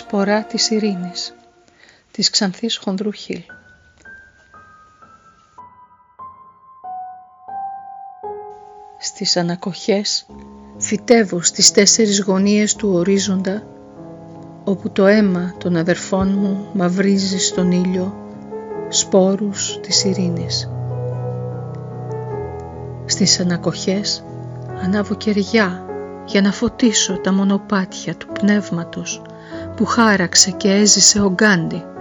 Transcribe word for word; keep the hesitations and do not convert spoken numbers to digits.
σπορά της ειρήνης, της Ξανθής Χονδρού Χιλ. Στις ανακοχές φυτεύω στις τέσσερις γωνίες του ορίζοντα, όπου το αίμα των αδερφών μου μαυρίζει στον ήλιο σπόρους της ειρήνης. Στις ανακοχές ανάβω κεριά για να φωτίσω τα μονοπάτια του πνεύματος που χάραξε και έζησε ο Γκάντι.